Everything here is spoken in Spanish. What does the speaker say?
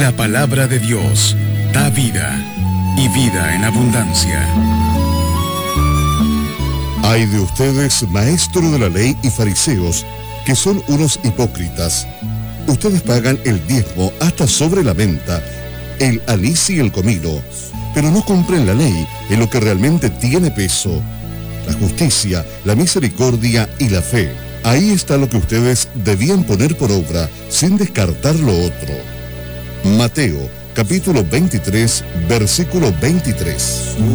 La palabra de Dios da vida, y vida en abundancia. Ay de ustedes, maestros de la ley y fariseos, que son unos hipócritas. Ustedes pagan el diezmo hasta sobre la menta, el anís y el comino, pero no cumplen la ley en lo que realmente tiene peso: la justicia, la misericordia y la fe. Ahí está lo que ustedes debían poner por obra, sin descartar lo otro. Mateo, capítulo 23, versículo 23.